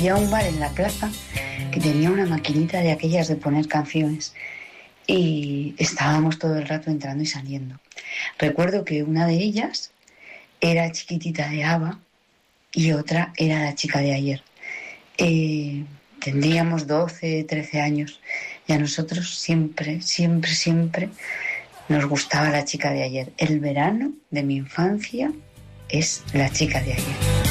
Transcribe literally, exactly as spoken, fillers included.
conocía un bar en la plaza que tenía una maquinita de aquellas de poner canciones y estábamos todo el rato entrando y saliendo. Recuerdo que una de ellas era Chiquitita de ABBA y otra era La chica de ayer. Eh, tendríamos doce, trece años y a nosotros siempre, siempre, siempre nos gustaba La chica de ayer. El verano de mi infancia es La chica de ayer.